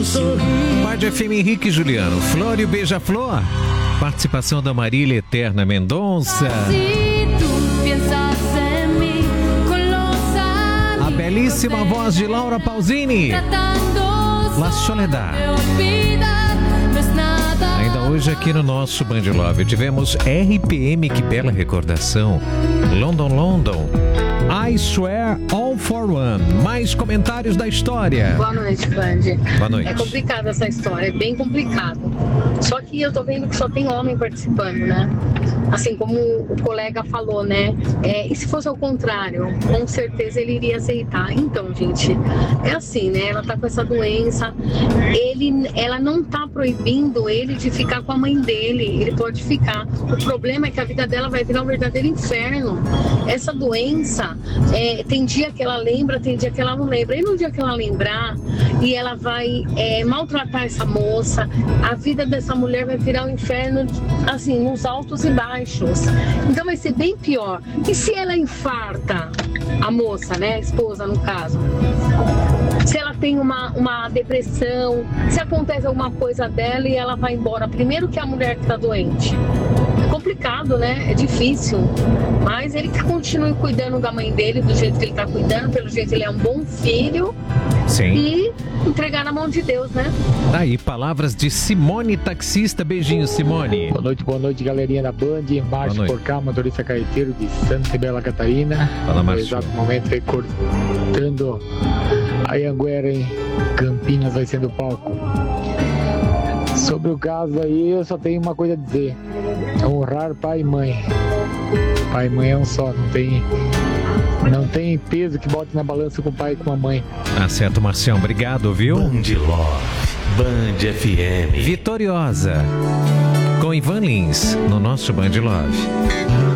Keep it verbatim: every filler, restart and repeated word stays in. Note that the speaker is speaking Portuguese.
Band F M, Henrique e Juliano. Flor e Beija-Flor. Participação da Marília Eterna Mendonça. A belíssima voz de Laura Pausini. La Soledad. Ainda hoje aqui no nosso Band Love tivemos R P M, que bela recordação. London, London. I Swear All For One. Mais comentários da história. Boa noite, Band. Boa noite. É complicada essa história, é bem complicado. Só que eu tô vendo que só tem homem participando, né? Assim como o colega falou, né? É, e se fosse ao contrário, com certeza ele iria aceitar. Então, gente, é assim, né? Ela tá com essa doença, ele, ela não tá proibindo ele de ficar com a mãe dele, ele pode ficar. O problema é que a vida dela vai virar um verdadeiro inferno. Essa doença, é, tem dia que ela lembra, tem dia que ela não lembra. E no dia que ela lembrar, e ela vai é, maltratar essa moça, a vida dessa mulher vai virar um inferno, assim, nos altos e baixos. Então vai ser bem pior. E se ela infarta, a moça, né, a esposa no caso, se ela tem uma, uma depressão, se acontece alguma coisa dela e ela vai embora, primeiro que a mulher que está doente. É complicado, né? É difícil. Mas ele que continue cuidando da mãe dele do jeito que ele está cuidando, pelo jeito ele é um bom filho. Sim. E entregar na mão de Deus, né? Aí, palavras de Simone Taxista. Beijinho, Simone. Boa noite, boa noite, galerinha da Band. Márcio Porcá, motorista carreteiro de Santa Isabela, Catarina. Fala, Márcio. No exato momento, aí cortando a Anhanguera em Campinas, vai sendo palco. Sobre o caso aí, eu só tenho uma coisa a dizer: honrar pai e mãe. Pai e mãe é um só, não tem, não tem peso que bote na balança com o pai e com a mãe. Tá certo, Marcião, obrigado, viu? Band Love, Band F M. Vitoriosa, com Ivan Lins, no nosso Band Love.